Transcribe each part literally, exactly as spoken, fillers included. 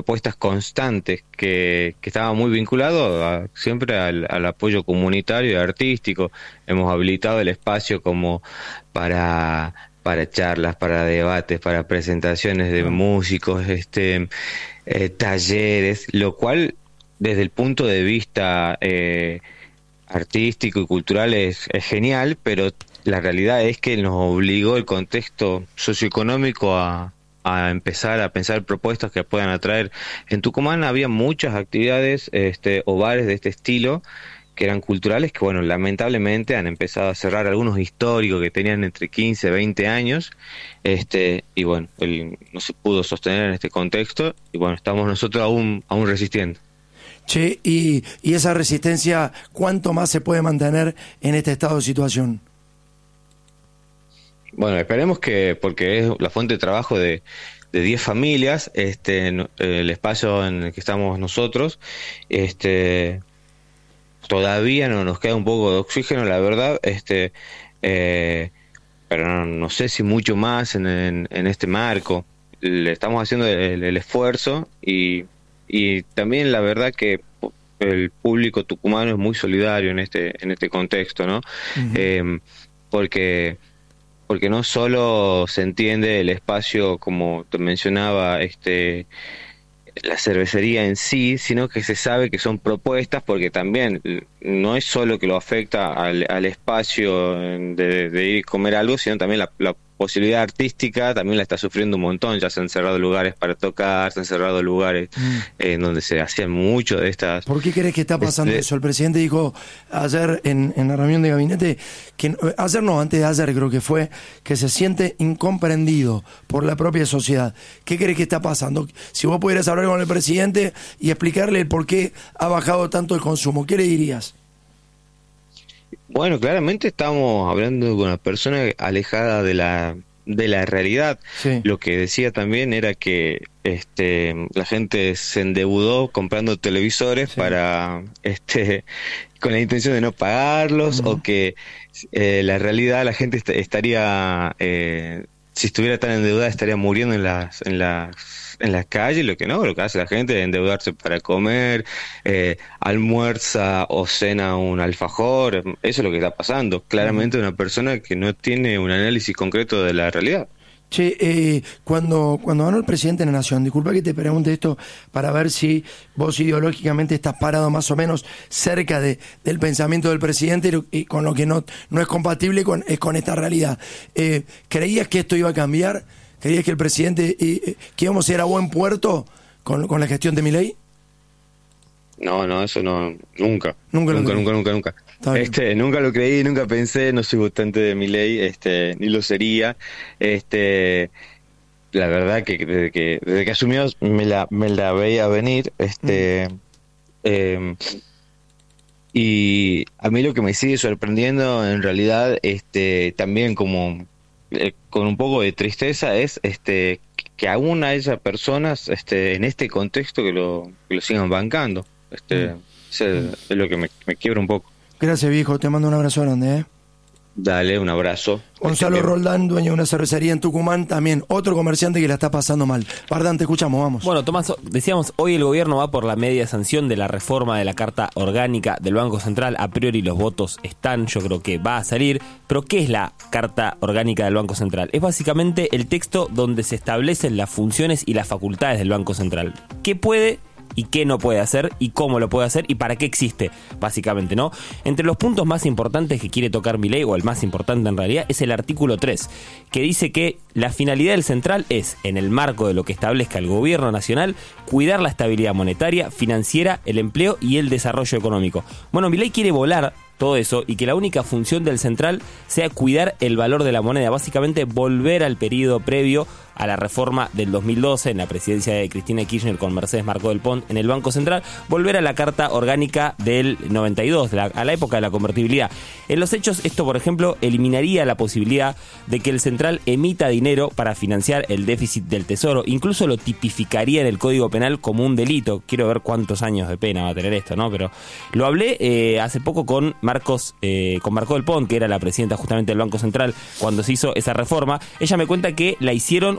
propuestas constantes que, que estaban muy vinculados a, siempre al, al apoyo comunitario y artístico. Hemos habilitado el espacio como para para charlas, para debates, para presentaciones de músicos, este eh, talleres, lo cual desde el punto de vista eh, artístico y cultural es, es genial, pero la realidad es que nos obligó el contexto socioeconómico a, a empezar a pensar propuestas que puedan atraer. En Tucumán había muchas actividades este, o bares de este estilo que eran culturales, que bueno, lamentablemente han empezado a cerrar, algunos históricos que tenían entre quince, veinte años, este, y bueno, el, no se pudo sostener en este contexto, y bueno, estamos nosotros aún, aún resistiendo. Che, y, y esa resistencia, ¿cuánto más se puede mantener en este estado de situación? Bueno, esperemos que, porque es la fuente de trabajo de de diez familias, este, el espacio en el que estamos nosotros, este, todavía no nos queda un poco de oxígeno, la verdad, este, eh, pero no, no sé si mucho más en, en, en este marco. Le estamos haciendo el, el esfuerzo y, y también la verdad que el público tucumano es muy solidario en este en este contexto, ¿no? Uh-huh. Eh, porque porque no solo se entiende el espacio, como te mencionaba, este la cervecería en sí, sino que se sabe que son propuestas, porque también no es solo que lo afecta al, al espacio de, de ir y comer algo, sino también la, la posibilidad artística también la está sufriendo un montón. Ya se han cerrado lugares para tocar, se han cerrado lugares mm. eh, en donde se hacían mucho de estas... ¿Por qué crees que está pasando este... eso? El presidente dijo ayer en, en la reunión de gabinete, que ayer no, antes de ayer creo que fue, que se siente incomprendido por la propia sociedad. ¿Qué crees que está pasando? Si vos pudieras hablar con el presidente y explicarle el por qué ha bajado tanto el consumo, ¿qué le dirías? Bueno, claramente estamos hablando con una persona alejada de la de la realidad. Sí. Lo que decía también era que este la gente se endeudó comprando televisores, sí, para este con la intención de no pagarlos, uh-huh, o que eh, la realidad la gente est- estaría eh, si estuviera tan endeudada estaría muriendo en las en las en las calles. Lo que no, lo que hace la gente es endeudarse para comer, eh, almuerza o cena un alfajor. Eso es lo que está pasando. Claramente una persona que no tiene un análisis concreto de la realidad. Che, eh, cuando, cuando ganó el presidente de la Nación, disculpa que te pregunte esto para ver si vos ideológicamente estás parado más o menos cerca de, del pensamiento del presidente y con lo que no, no es compatible con, es con esta realidad. Eh, ¿Creías que esto iba a cambiar? ¿Creías que el presidente, eh, que íbamos a ir a buen puerto con, con la gestión de Milei? No, no, eso no, nunca. Nunca, nunca, nunca, nunca, nunca. Este, nunca lo creí, nunca pensé, no soy votante de Milei, este, ni lo sería. Este, la verdad que desde que, desde que asumió me la, me la veía venir, este, mm. eh, y a mí lo que me sigue sorprendiendo en realidad, este, también como eh, con un poco de tristeza, es este que aún haya personas este en este contexto que lo, que lo sigan bancando. Este, mm. es, es lo que me, me quiebra un poco. Gracias, viejo, te mando un abrazo grande, ¿eh? Dale, un abrazo. Gonzalo este, Roldán, dueño de una cervecería en Tucumán, también otro comerciante que la está pasando mal. Bardán, te escuchamos, vamos. Bueno, Tomás, decíamos, hoy el gobierno va por la media sanción de la reforma de la Carta Orgánica del Banco Central. A priori los votos están, yo creo que va a salir. Pero ¿qué es la Carta Orgánica del Banco Central? Es básicamente el texto donde se establecen las funciones y las facultades del Banco Central. ¿Qué puede y qué no puede hacer y cómo lo puede hacer y para qué existe, básicamente, ¿no? Entre los puntos más importantes que quiere tocar Milei, o el más importante en realidad, es el artículo tres, que dice que la finalidad del central es, en el marco de lo que establezca el gobierno nacional, cuidar la estabilidad monetaria, financiera, el empleo y el desarrollo económico. Bueno, Milei quiere volar todo eso y que la única función del central sea cuidar el valor de la moneda, básicamente volver al periodo previo a la reforma del dos mil doce en la presidencia de Cristina Kirchner con Mercedes Marcó del Pont en el Banco Central, volver a la Carta Orgánica del noventa y dos, la, a la época de la convertibilidad. En los hechos, esto, por ejemplo, eliminaría la posibilidad de que el central emita dinero para financiar el déficit del Tesoro, incluso lo tipificaría en el Código Penal como un delito. Quiero ver cuántos años de pena va a tener esto, ¿no? Pero lo hablé eh, hace poco con Marcos, eh, con Marcó del Pont, que era la presidenta justamente del Banco Central cuando se hizo esa reforma. Ella me cuenta que la hicieron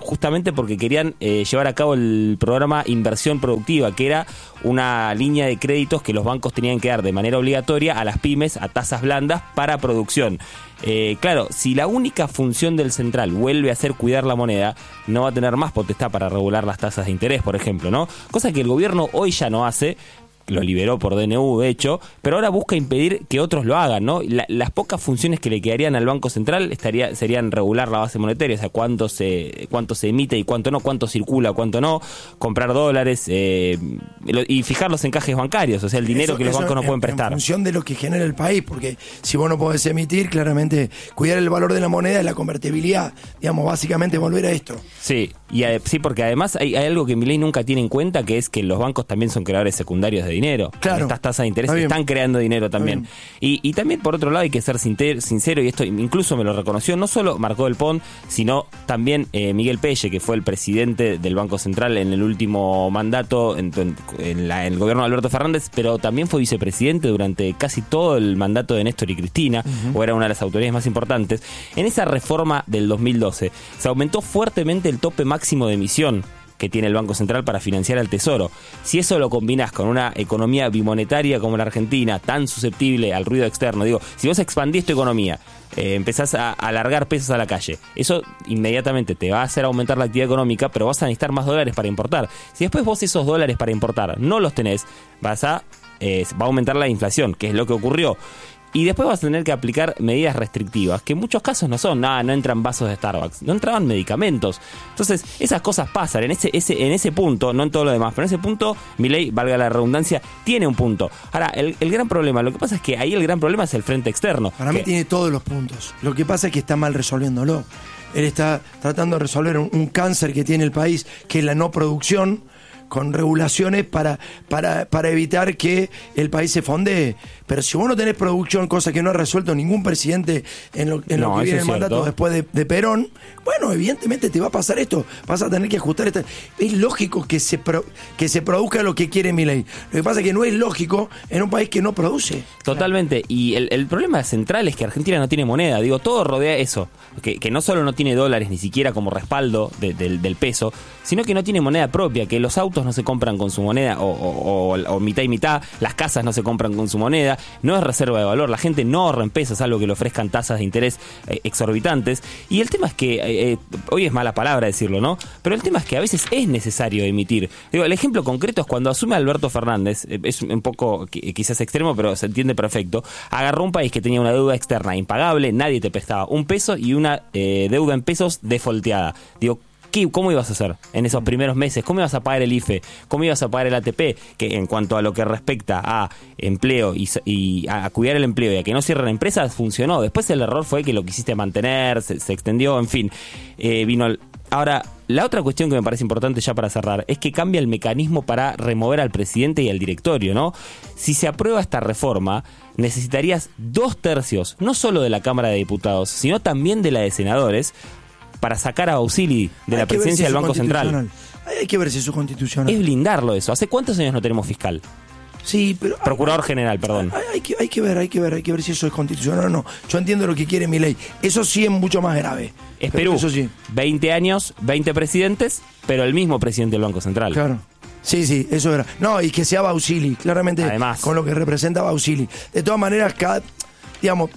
justamente porque querían eh, llevar a cabo el programa Inversión Productiva, que era una línea de créditos que los bancos tenían que dar de manera obligatoria a las pymes a tasas blandas para producción. Eh, claro, si la única función del central vuelve a ser cuidar la moneda, no va a tener más potestad para regular las tasas de interés, por ejemplo, ¿no? Cosa que el gobierno hoy ya no hace. Lo liberó por D N U, de hecho, pero ahora busca impedir que otros lo hagan, ¿no? La, las pocas funciones que le quedarían al Banco Central estaría, serían regular la base monetaria, o sea, cuánto se, cuánto se emite y cuánto no, cuánto circula, cuánto no, comprar dólares eh, y fijar los encajes bancarios, o sea, el dinero eso, que los eso bancos no en, pueden prestar. En función de lo que genera el país, porque si vos no podés emitir, claramente cuidar el valor de la moneda es la convertibilidad, digamos, básicamente volver a esto. Sí, y a, sí, porque además hay, hay algo que Milei nunca tiene en cuenta, que es que los bancos también son creadores secundarios de dinero. Claro. Estas tasas de interés están creando dinero también. Y, y también, por otro lado, hay que ser sincero, y esto incluso me lo reconoció, no solo Marcó del Pont, sino también eh, Miguel Pelle, que fue el presidente del Banco Central en el último mandato, en, en, en, la, en el gobierno de Alberto Fernández, pero también fue vicepresidente durante casi todo el mandato de Néstor y Cristina, uh-huh. o era una de las autoridades más importantes. En esa reforma del dos mil doce se aumentó fuertemente el tope máximo de emisión que tiene el Banco Central para financiar al Tesoro. Si eso lo combinás con una economía bimonetaria como la Argentina, tan susceptible al ruido externo, digo, si vos expandís tu economía, eh, empezás a, a largar pesos a la calle, eso inmediatamente te va a hacer aumentar la actividad económica, pero vas a necesitar más dólares para importar. Si después vos esos dólares para importar no los tenés, vas a, eh, va a aumentar la inflación, que es lo que ocurrió. Y después vas a tener que aplicar medidas restrictivas, que en muchos casos no son, nada, no entran vasos de Starbucks, no entraban medicamentos. Entonces, esas cosas pasan, en ese, ese, en ese punto, no en todo lo demás, pero en ese punto, Milei, valga la redundancia, tiene un punto. Ahora, el, el gran problema, lo que pasa es que ahí el gran problema es el frente externo. Para que... mí tiene todos los puntos. Lo que pasa es que está mal resolviéndolo. Él está tratando de resolver un, un cáncer que tiene el país, que es la no producción, con regulaciones para, para, para evitar que el país se fondee. Pero si vos no tenés producción, cosa que no ha resuelto ningún presidente en lo, en no, lo que viene es el mandato cierto. después de, de Perón, bueno, evidentemente te va a pasar esto. Vas a tener que ajustar esta. Es lógico que se, pro, que se produzca lo que quiere Milei. Lo que pasa es que no es lógico en un país que no produce. Totalmente. Y el, el problema central es que Argentina no tiene moneda. Digo, todo rodea eso. Que, que no solo no tiene dólares ni siquiera como respaldo de, de, del peso, sino que no tiene moneda propia, que los autos no se compran con su moneda o, o, o, o mitad y mitad, las casas no se compran con su moneda, no es reserva de valor, la gente no ahorra en pesos, salvo que le ofrezcan tasas de interés eh, exorbitantes. Y el tema es que, eh, eh, hoy es mala palabra decirlo, ¿no? Pero el tema es que a veces es necesario emitir. Digo, el ejemplo concreto es cuando asume Alberto Fernández, eh, es un poco quizás extremo, pero se entiende perfecto, agarró un país que tenía una deuda externa impagable, nadie te prestaba un peso y una eh, deuda en pesos defolteada. Digo, ¿qué, ¿cómo ibas a hacer en esos primeros meses? ¿Cómo ibas a pagar el I F E? ¿Cómo ibas a pagar el A T P? Que en cuanto a lo que respecta a empleo y, y a cuidar el empleo y a que no cierren empresas, funcionó. Después el error fue que lo quisiste mantener, se, se extendió, en fin, eh, vino el... Ahora, la otra cuestión que me parece importante ya para cerrar es que cambia el mecanismo para remover al presidente y al directorio, ¿no? Si se aprueba esta reforma, necesitarías dos tercios, no solo de la Cámara de Diputados, sino también de la de senadores, para sacar a Bausili de Hay la que ver presidencia si del es Banco Central. Hay que ver si eso es constitucional. Es blindarlo eso. ¿Hace cuántos años no tenemos fiscal? Sí, pero... Procurador hay, general, perdón. Hay, hay, que, hay que ver, hay que ver, hay que ver si eso es constitucional o no. Yo entiendo lo que quiere Milei. Eso sí es mucho más grave. Es Perú. Eso sí. veinte años, veinte presidentes, pero el mismo presidente del Banco Central. Claro. Sí, sí, eso era. No, y que sea Bausili, claramente. Además. Con lo que representa Bausili. De todas maneras, cada, digamos...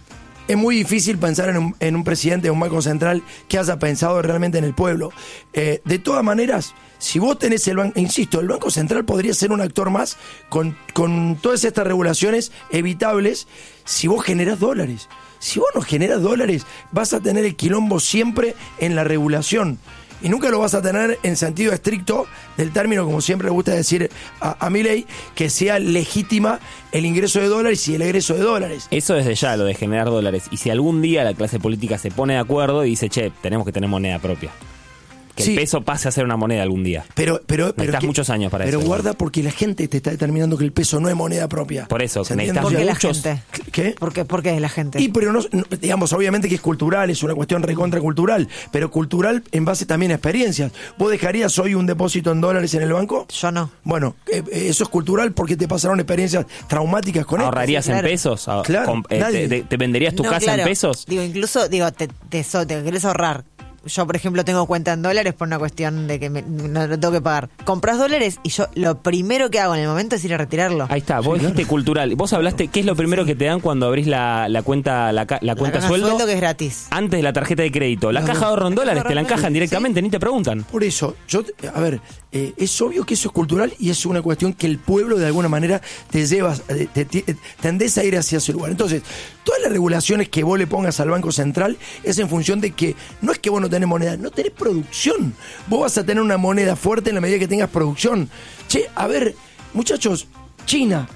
Es muy difícil pensar en un, en un presidente de un Banco Central que haya pensado realmente en el pueblo. Eh, de todas maneras, si vos tenés el banco, insisto, el Banco Central podría ser un actor más con, con todas estas regulaciones evitables si vos generás dólares. Si vos no generás dólares, vas a tener el quilombo siempre en la regulación. Y nunca lo vas a tener en sentido estricto del término, como siempre le gusta decir a, a Milei, que sea legítima el ingreso de dólares y el egreso de dólares. Eso desde ya, lo de generar dólares. Y si algún día la clase política se pone de acuerdo y dice, che, tenemos que tener moneda propia. Que sí. El peso pase a ser una moneda algún día. Pero, pero, pero necesitas que, muchos años para pero eso. Pero guarda, porque la gente te está determinando que el peso no es moneda propia. Por eso, necesitas ¿Por qué muchos... la gente? ¿Qué? ¿Por qué, ¿Por qué la gente? Y pero no, no, digamos, obviamente que es cultural, es una cuestión recontra cultural, pero cultural en base también a experiencias. ¿Vos dejarías hoy un depósito en dólares en el banco? Yo no. Bueno, eh, eso es cultural porque te pasaron experiencias traumáticas con esto. ¿Ahorrarías sí, claro. en pesos? Claro, con, eh, nadie. te, te, ¿Te venderías tu no, casa claro. en pesos? Digo, incluso, digo, te, te, so, te querés ahorrar yo por ejemplo tengo cuenta en dólares por una cuestión de que me, no lo tengo que pagar. Compras dólares y yo lo primero que hago en el momento es ir a retirarlo. Ahí está, vos sí, dijiste claro. cultural. Vos hablaste, ¿qué es lo primero sí. que te dan cuando abrís la, la cuenta la, la, la cuenta la sueldo? sueldo que es gratis. Antes de la tarjeta de crédito. La no, caja de ahorro en dólares te la encajan directamente, ¿sí? Ni te preguntan. Por eso, yo, a ver, eh, es obvio que eso es cultural y es una cuestión que el pueblo de alguna manera te llevas, te, te, tendés a ir hacia ese lugar. Entonces, todas las regulaciones que vos le pongas al Banco Central es en función de que no es que vos no tenés moneda, no tenés producción. Vos vas a tener una moneda fuerte en la medida que tengas producción. Che, a ver, muchachos, China,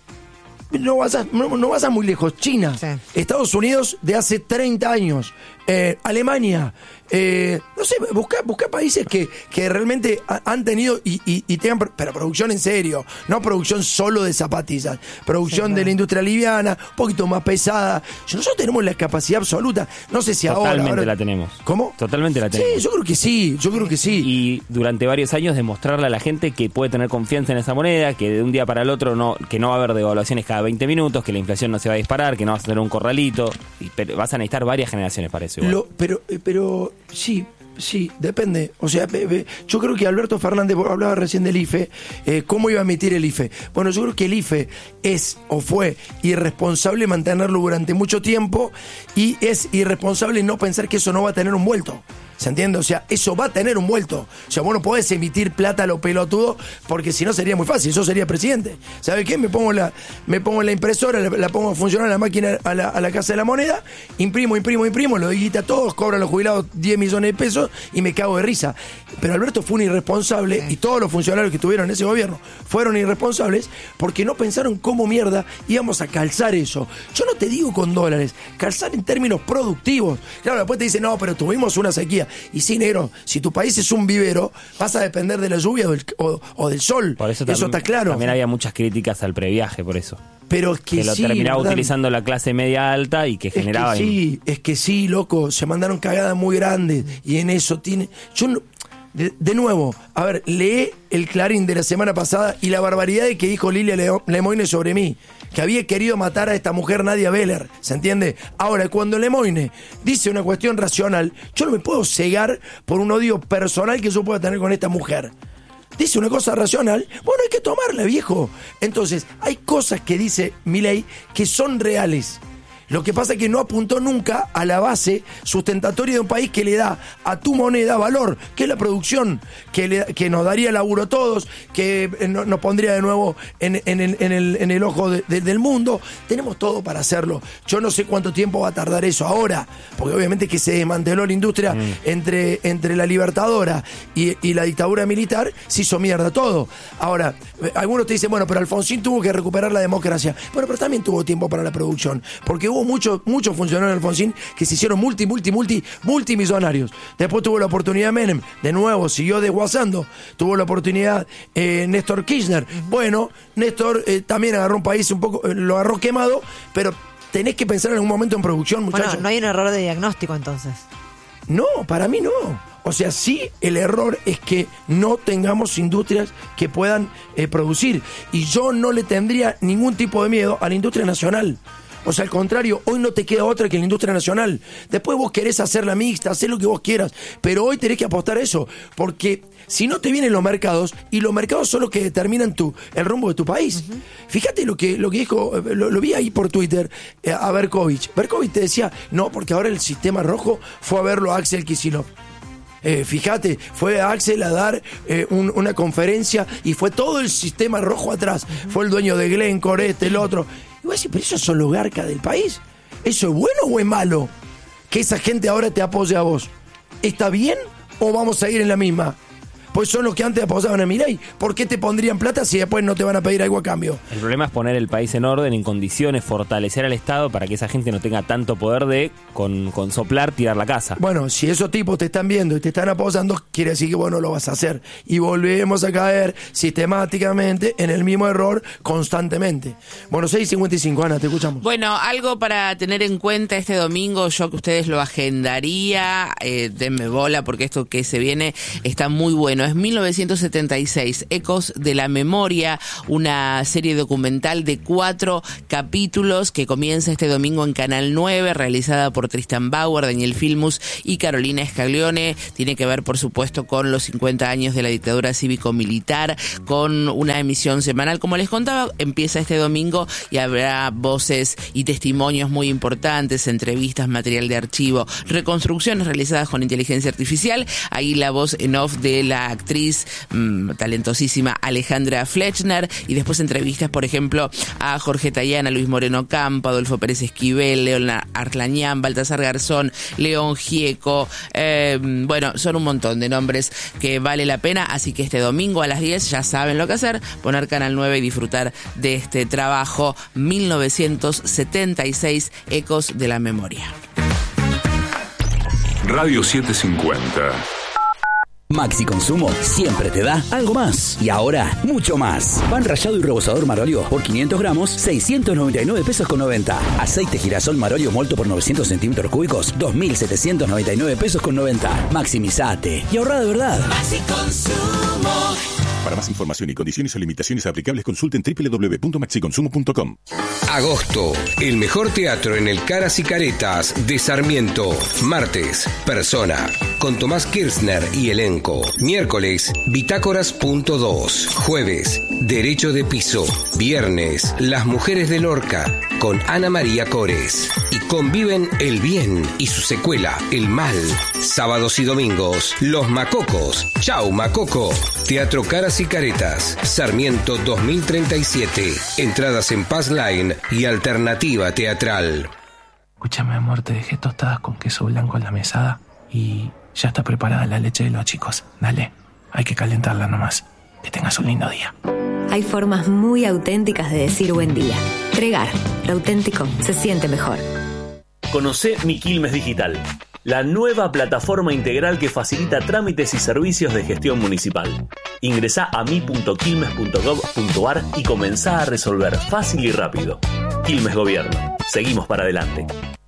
no vas a, no, no vas a muy lejos, China, sí. Estados Unidos de hace treinta años, eh, Alemania, eh, no sé, busca, busca países que, que realmente ha, han tenido y, y, y tengan, pero producción en serio, no producción solo de zapatillas, producción sí, de la industria liviana, un poquito más pesada. Nosotros tenemos la capacidad absoluta, no sé si Totalmente ahora... Totalmente la tenemos. ¿Cómo? Totalmente la tenemos. Sí, yo creo que sí, yo creo que sí. Y durante varios años demostrarle a la gente que puede tener confianza en esa moneda, que de un día para el otro no, que no va a haber devaluaciones cada veinte minutos, que la inflación no se va a disparar, que no vas a tener un corralito, y, pero vas a necesitar varias generaciones para eso. Lo, pero, pero sí, sí, depende. O sea, be, be, yo creo que Alberto Fernández hablaba recién del I F E, eh, ¿cómo iba a emitir el I F E? Bueno, yo creo que el I F E es o fue irresponsable mantenerlo durante mucho tiempo y es irresponsable no pensar que eso no va a tener un vuelto. ¿Se entiende? O sea, eso va a tener un vuelto. O sea, vos no podés emitir plata a lo pelotudo porque si no sería muy fácil. Yo sería presidente. ¿Sabes qué? Me pongo la, me pongo la impresora, la, la pongo a funcionar la máquina a la, a la Casa de la Moneda, imprimo, imprimo, imprimo, lo digita a todos, cobran los jubilados diez millones de pesos y me cago de risa. Pero Alberto fue un irresponsable sí. y todos los funcionarios que estuvieron en ese gobierno fueron irresponsables porque no pensaron cómo mierda íbamos a calzar eso. Yo no te digo con dólares, calzar en términos productivos. Claro, después te dicen, no, pero tuvimos una sequía. Y sí, negro, si tu país es un vivero, vas a depender de la lluvia o del, o, o del sol. Por eso, eso también, está claro. También había muchas críticas al previaje, por eso. Pero es que, que lo sí, terminaba ¿verdad? Utilizando la clase media alta y que generaba... Es que sí, es que sí, loco, se mandaron cagadas muy grandes y en eso tiene... Yo no... De, de nuevo, a ver, lee el Clarín de la semana pasada y la barbaridad de que dijo Lilia Lemoine sobre mí, que había querido matar a esta mujer Nadia Beller, ¿se entiende? Ahora, cuando Lemoine dice una cuestión racional, yo no me puedo cegar por un odio personal que yo pueda tener con esta mujer. Dice una cosa racional, bueno, hay que tomarla, viejo. Entonces, hay cosas que dice Milei que son reales. Lo que pasa es que no apuntó nunca a la base sustentatoria de un país que le da a tu moneda valor, que es la producción, que, le, que nos daría laburo a todos, que no, nos pondría de nuevo en, en, el, en, el, en el ojo de, de, del mundo. Tenemos todo para hacerlo. Yo no sé cuánto tiempo va a tardar eso ahora, porque obviamente que se desmanteló la industria mm. entre, entre la Libertadora y, y la dictadura militar, se hizo mierda todo. Ahora, algunos te dicen, bueno, pero Alfonsín tuvo que recuperar la democracia. Bueno, pero también tuvo tiempo para la producción, porque hubo muchos muchos funcionarios de Alfonsín que se hicieron multi, multi, multi, multimillonarios. Después tuvo la oportunidad Menem, de nuevo siguió desguazando. Tuvo la oportunidad eh, Néstor Kirchner. Bueno, Néstor eh, también agarró un país un poco, eh, lo agarró quemado, pero tenés que pensar en algún momento en producción, muchachos. Bueno, no hay un error de diagnóstico entonces. No, para mí no. O sea, sí, el error es que no tengamos industrias que puedan eh, producir. Y yo no le tendría ningún tipo de miedo a la industria nacional. O sea, al contrario, hoy no te queda otra que la industria nacional. Después vos querés hacerla mixta, hacer lo que vos quieras, pero hoy tenés que apostar a eso, porque si no te vienen los mercados, y los mercados son los que determinan tu, el rumbo de tu país. Uh-huh. Fíjate lo que, lo que dijo, lo, lo vi ahí por Twitter, eh, a Berkovich. Berkovich te decía, no, porque ahora el sistema rojo fue a verlo a Axel Kicillof. Eh, fíjate, fue Axel a dar eh, un, una conferencia y fue todo el sistema rojo atrás. Uh-huh. Fue el dueño de Glencore, este, el otro. Y vos decís, pero esos son los garcas del país. ¿Eso es bueno o es malo? Que esa gente ahora te apoye a vos. ¿Está bien o vamos a ir en la misma? Pues son los que antes apoyaban a Milei. ¿Por qué te pondrían plata si después no te van a pedir algo a cambio? El problema es poner el país en orden, en condiciones, fortalecer al Estado para que esa gente no tenga tanto poder de, con, con soplar, tirar la casa. Bueno, si esos tipos te están viendo y te están apoyando, quiere decir que vos no lo vas a hacer. Y volvemos a caer sistemáticamente en el mismo error constantemente. Bueno, seis cincuenta y cinco, Ana, te escuchamos. Bueno, algo para tener en cuenta este domingo, yo que ustedes lo agendaría, eh, denme bola porque esto que se viene está muy bueno. Bueno, es mil novecientos setenta y seis, Ecos de la Memoria, una serie documental de cuatro capítulos que comienza este domingo en Canal nueve, realizada por Tristan Bauer, Daniel Filmus y Carolina Scaglione. Tiene que ver, por supuesto, con los cincuenta años de la dictadura cívico-militar, con una emisión semanal. Como les contaba, empieza este domingo y habrá voces y testimonios muy importantes, entrevistas, material de archivo, reconstrucciones realizadas con inteligencia artificial. Ahí la voz en off de la actriz mmm, talentosísima Alejandra Fletchner, y después entrevistas, por ejemplo, a Jorge Tayana, Luis Moreno Campo, Adolfo Pérez Esquivel, León Artlañán, Baltasar Garzón, León Gieco. Eh, bueno, son un montón de nombres que vale la pena, así que este domingo a las diez ya saben lo que hacer, poner Canal nueve y disfrutar de este trabajo mil novecientos setenta y seis, Ecos de la Memoria. Radio setecientos cincuenta. Maxi Consumo siempre te da algo más. Y ahora, mucho más. Pan rallado y rebozador Marolio por quinientos gramos, seiscientos noventa y nueve pesos con noventa. Aceite girasol Marolio molto por novecientos centímetros cúbicos, dos mil setecientos noventa y nueve pesos con noventa. Maximizate y ahorra de verdad. Maxi Consumo. Para más información y condiciones o limitaciones aplicables, consulten doble u doble u doble u punto maxi consumo punto com. Agosto, el mejor teatro en el Caras y Caretas de Sarmiento. Martes, Persona, con Tomás Kirchner y elenco. Miércoles, Bitácoras punto dos. Jueves, Derecho de Piso. Viernes, Las Mujeres de Lorca, con Ana María Cores. Y conviven el bien y su secuela, el mal. Sábados y domingos, Los Macocos. Chau, Macoco. Teatro Caras y Caretas, Sarmiento dos mil treinta y siete. Entradas en Paz Line y Alternativa Teatral. Escúchame, amor, te dejé tostadas con queso blanco en la mesada y ya está preparada la leche de los chicos. Dale, hay que calentarla nomás. Que tengas un lindo día. Hay formas muy auténticas de decir buen día. Tregar, lo auténtico se siente mejor. Conocé Mi Quilmes Digital, la nueva plataforma integral que facilita trámites y servicios de gestión municipal. Ingresá a mi punto quilmes punto gov punto ar y comenzá a resolver fácil y rápido. Quilmes Gobierno. Seguimos para adelante.